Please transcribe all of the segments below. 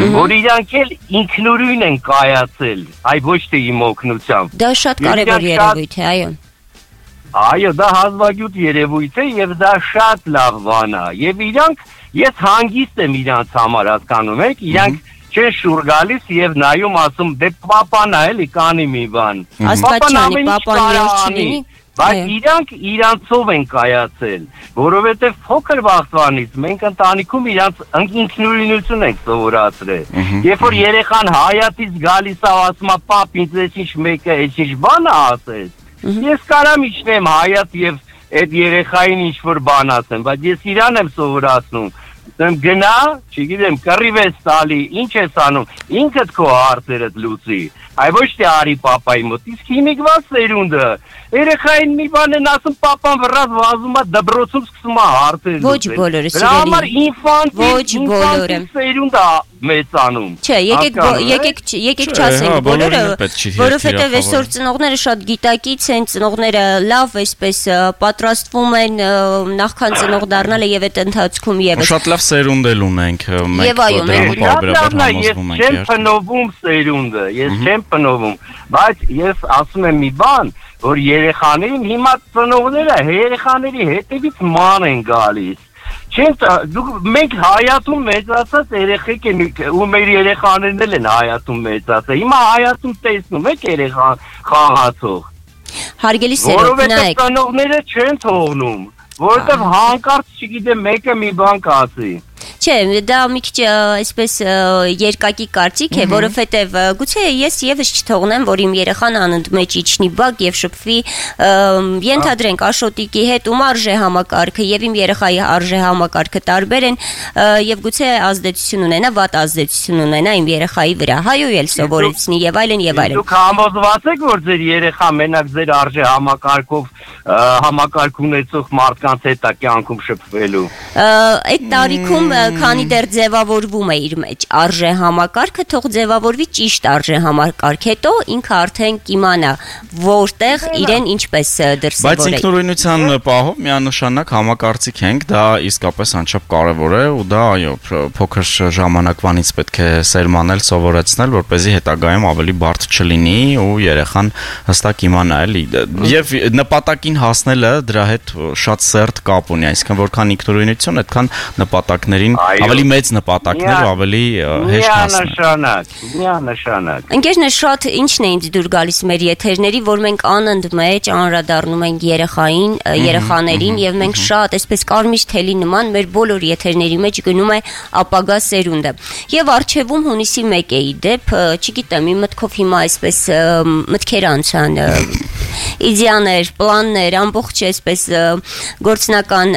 որ իրանք էլ ինքնուրույն են կայացել, այ ոչ թե իմ օգնությամբ։ Դա շատ կարևոր երևույթ է, այո։ Այո, դա հազվագյուտ երևույթ է եւ դա շատ լավ բան է։ Եվ իրանք, ես հանգիստ եմ իրանք համար, հասկանում եք, իրանք չեն շուր գալիս եւ նայում ասում, դե պապան է էլի կանի մի բան։ Աստվածյանի պապան չլինի։ Բայց իրանք իրանցով են կայացել, որովհետև փոքր վաղտվանից մենք ընտանիքում իրանց ինքնուրույնություն ենք սովորացրել։ Երբ որ երեխան հայատից գալիս է ասում է պապ ինձ էս մեկը էս ինչ բան է ասել, ես կարամ իջնեմ հայատ եւ այդ երեխային ինչ որ բան ասեմ, բայց ես իրան եմ սովորացնում։ Գնա, չգիտեմ, կռիվ ես տալի, ինչ ես անում, ինքդ քո հարցերդ լուծի, այ ոչ թե արի պապայի մոտ, իսկ հիմիկվա սերունդը, երեխային մի բան են ասում, պապան վրազ վազում է, դբրոցում սկսում է հարցեր լուծել։ Ոչ բոլորը, դրա համար ինֆանտիլ սերունդ է մեծանում։ Չէ, եկեք չասենք բոլորը, որովհետև այսօր ծնողները շատ գիտակից են, ծնողները լավ այսպես պատրաստվում են նախքան ծնող դառնալը եւ այդ ընթացքում եւս շատ լավ սերունդ էլ ունենք մենք ես չեմ փնովում սերունդը, ես չեմ փնովում, բայց ես ասում եմ մի բան, որ երեխաներին հիմա ծնողները երեխաների հետևից ման են գալիս։ Մենք հայատում մեծացած երեխեք ենք ու մեր երեխաներն էլ են հայատում մեծացած։ Հիմա հայատում տեսնում եք երեխան խաղացող։ Հարգելի սերունդ, նայեք։ Որովհետև ծնողները չեն թողնում, որովհետև հանկարծ չգիտեմ մեկը մի բան կասի։ Չէ, դա մի քիչ այսպես երկակի կարծիք է, որովհետև գուցե ես եւս չթողնեմ, որ իմ երեխան անընդմեջ իջնի բակ եւ շփվի, ենթադրենք Աշոտիկի հետ, ում արժե համակարգը եւ իմ երեխայի արժե համակարգը տարբեր են եւ գուցե ազդեցություն ունենա, վատ ազդեցություն ունենա իմ երեխայի վրա, հայու էլ սովորեցնի եւ այլն եւ այլն։ Դուք համոզված եք, որ ձեր երեխան մենակ ձեր արժե համակարգ ունեցող մարդկանց հետ է կյանքում շփվելու։ Այդ տարիքում քանի դեռ ձևավորվում է իր մեջ արժե համակարգը, թող ձևավորվի ճիշտ արժե համակարգ, հետո ինքը արդեն կիմանա որտեղ իրեն ինչպես դրսևորել։ Բայց ինքնուրույնության պահով միանշանակ համակարծիք ենք, դա իսկապես անչափ կարևոր է ու դա այո, փոքր ժամանակվանից պետք է սերմանել, սովորեցնել, որպեսզի հետագայում ավելի բարդ չլինի ու երեխան հստակ իմանա էլի։ Եվ նպատակին հասնելը դրա հետ շատ սերտ կապ ունի, այսինքն որքան ինքնուրույնություն, այդքան նպատակներին ավելի մեծ նպատակներ ու ավելի հեշտ հասնել։ Միանշանակ։ Ընկերներ, շատ ինչն է ինձ դուր գալիս մեր եթերների, որ մենք անընդմեջ անդրադառնում ենք երեխաներին եւ մենք շատ այսպես կարմիր թելի նման մեր բոլոր եթերների մեջ գնում է ապագա սերունդը։ Եվ արխիվում հունիսի 1 էի դեպ, չգիտեմ, իմ մտքով հիմա այսպես մտքեր անցան, իդեաներ, պլաններ, ամբողջ այսպես գործնական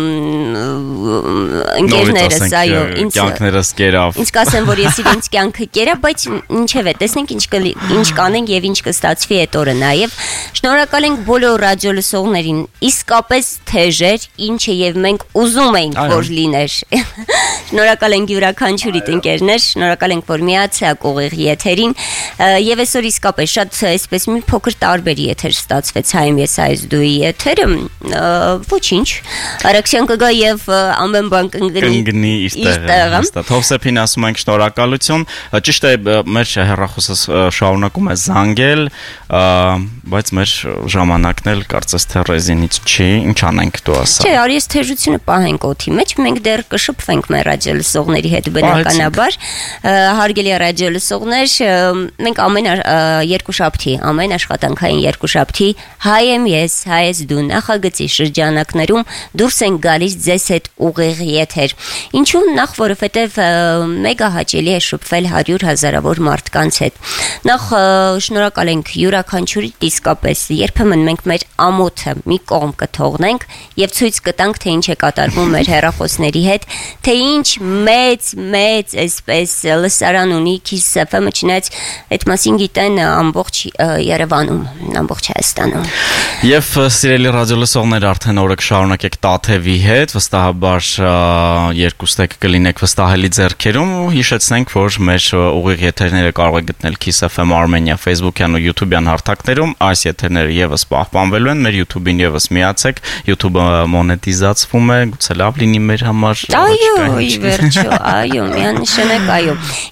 ընկերներս, այո, կյանքներս կերավ։ Ինձ կասեմ, որ ես իրենց կյանքը կերա, բայց ինչևէ, տեսնենք ինչ կանենք եւ ինչ կստացվի այդ օրը նաեւ։ Շնորհակալ ենք բոլոր ռադիոլսողներին, իսկապես թեժեր, ինչը եւ մենք ուզում էինք որ լիներ։ Շնորհակալ ենք յուրաքանչյուրիդ ընկերներ, շնորհակալ ենք, որ միացաք ուղիղ եթերին եւ այսօր իսկապես շատ այսպես մի փոքր տարբեր եթեր ստացվեց հայմ ես այս դուի եթերը, ոչինչ, Արաքսյան կգա եւ ամեն բան կընկնի իր տեղը։ Հովսեփին ասում ենք շնորհակալություն, ճիշտ է, մեր հեռախոսը շարունակում է զանգել, բայց մեր ժամանակն էլ կարծես թե ռեզինից չի, ինչ անենք դու ասա։ Չէ, արի ես թեժությունը պահենք օդի մեջ, մենք դեռ կշփվենք մեր ռադիոլսողների հետ բնականաբար։ Հարգելի ռադիոլսողներ, մենք ամեն երկուշաբթի, ամեն աշխատանքային երկուշաբթի հայ եմ ես, հայ ես դու նախագծի շրջանակներում դուրս են գալիս ձեզ հետ ուղիղ եթեր։ Ինչու՞, նախ որովհետև մեգա հաճելի է շփվել 100 հազարավոր մարդկանց հետ։ Նախ շնորհակալ ենք յուրաքանչյուրի իսկապես, երբեմն մենք մեր ամոթը մի կողմ կթողնենք եւ ցույց կտանք, թե ինչ է կատարվում մեր հեռախոսների հետ, թե ինչ մեծ այսպես լսարան ունի Kiss FM-ը, չնայած այդ մասին գիտեն ամբողջ Երևանում, ամբողջ Հայաստանում։ Եվ սիրելի ռադիոլսողներ, արդեն օրը կշարունակեք Տաթևի հետ, վստահաբար երկուստեք կլինեք վստահելի ձեռքերում ու հիշեցնենք, որ մեր ուղիղ եթերները կարող եք գտնել Kiss FM Armenia Facebook-յան ու YouTube-յան հարթակներում, այս եթերները եւս պահպանվելու են, մեր YouTube-ին եւս միացեք, YouTube-ը մոնետիզացվում է, գուցե լավ լինի մեր համար։ Այո, ի վերջո, այո, միանշանակ այո։